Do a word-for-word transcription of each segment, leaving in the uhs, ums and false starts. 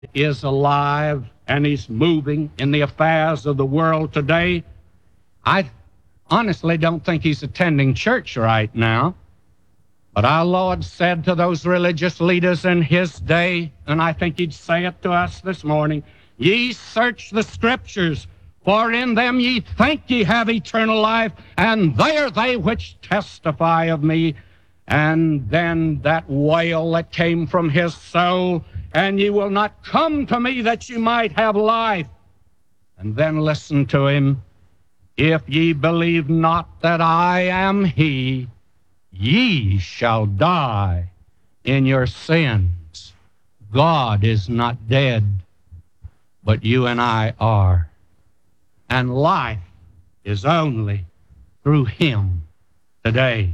Is alive and he's moving in the affairs of the world today. I honestly don't think he's attending church right now. But our Lord said to those religious leaders in his day, and I think he'd say it to us this morning, ye search the scriptures, for in them ye think ye have eternal life, and they are they which testify of me. And then that wail that came from his soul, and ye will not come to me that ye might have life. And then listen to him. If ye believe not that I am he, ye shall die in your sins. God is not dead, but you and I are. And life is only through him today.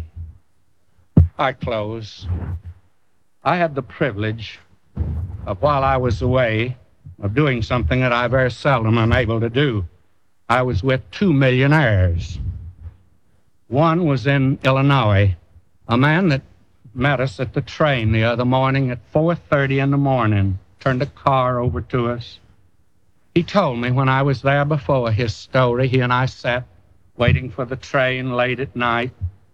I close. I had the privilege of, while I was away, of doing something that I very seldom am able to do. I was with two millionaires. One was in Illinois, a man that met us at the train the other morning at four thirty in the morning, turned a car over to us. He told me when I was there before his story. He and I sat waiting for the train late at night.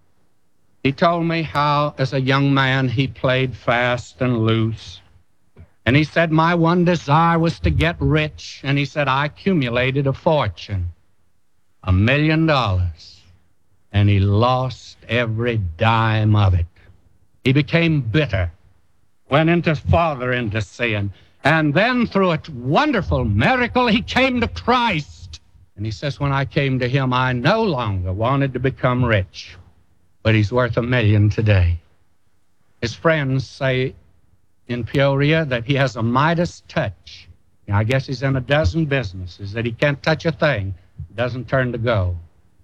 He told me how, as a young man, he played fast and loose. And he said, my one desire was to get rich. And he said, I accumulated a fortune, a million dollars. And he lost every dime of it. He became bitter, went into farther into sin. And then through a wonderful miracle, he came to Christ. And he says, when I came to him, I no longer wanted to become rich. But he's worth a million today. His friends say in Peoria that he has a Midas touch. I guess he's in a dozen businesses, that he can't touch a thing, doesn't turn to gold.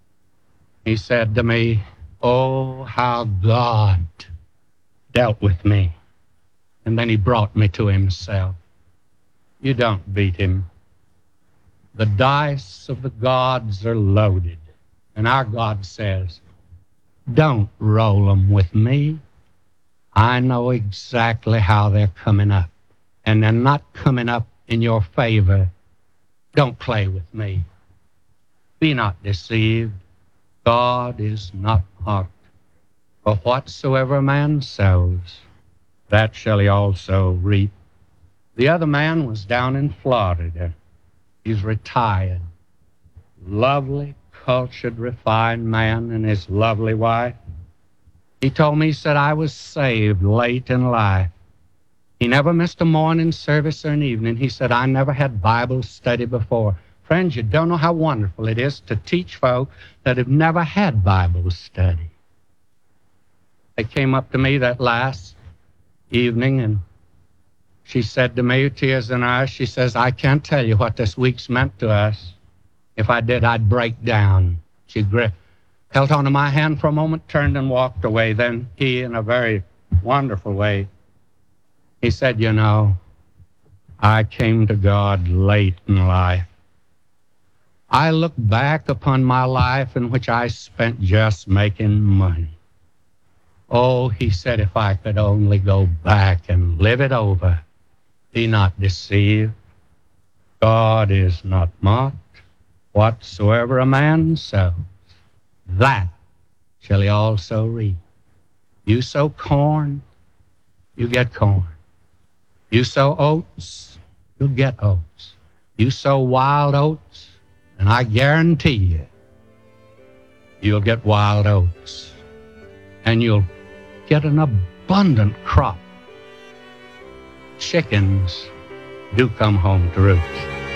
He said to me, oh, how God dealt with me. And then he brought me to himself. You don't beat him. The dice of the gods are loaded. And our God says, don't roll them with me. I know exactly how they're coming up. And they're not coming up in your favor. Don't play with me. Be not deceived. God is not mocked. For whatsoever a man sows, that shall he also reap. The other man was down in Florida. He's retired. Lovely, cultured, refined man and his lovely wife. He told me, he said, I was saved late in life. He never missed a morning service or an evening. He said, I never had Bible study before. Friends, you don't know how wonderful it is to teach folk that have never had Bible study. They came up to me that last evening, and she said to me, tears in her eyes, she says, I can't tell you what this week's meant to us. If I did, I'd break down. She gripped, held onto my hand for a moment, turned and walked away. Then he, in a very wonderful way, he said, you know, I came to God late in life. I look back upon my life in which I spent just making money. Oh, he said, if I could only go back and live it over. Be not deceived. God is not mocked. Whatsoever a man sows, that shall he also reap. You sow corn, you get corn. You sow oats, you'll get oats. You sow wild oats, and I guarantee you, you'll get wild oats. And you'll get an abundant crop. Chickens do come home to roost.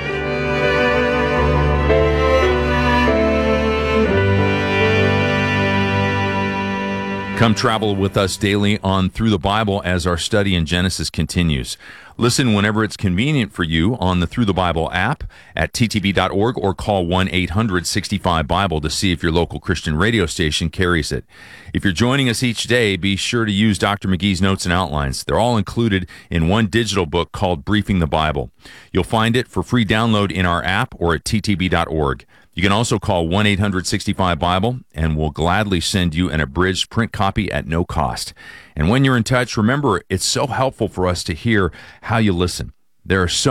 Come travel with us daily on Through the Bible as our study in Genesis continues. Listen whenever it's convenient for you on the Through the Bible app at t t b dot org or call one eight hundred sixty-five Bible to see if your local Christian radio station carries it. If you're joining us each day, be sure to use Doctor McGee's notes and outlines. They're all included in one digital book called Briefing the Bible. You'll find it for free download in our app or at t t b dot org. You can also call one eight hundred sixty-five Bible, and we'll gladly send you an abridged print copy at no cost. And when you're in touch, remember, it's so helpful for us to hear how you listen. There are so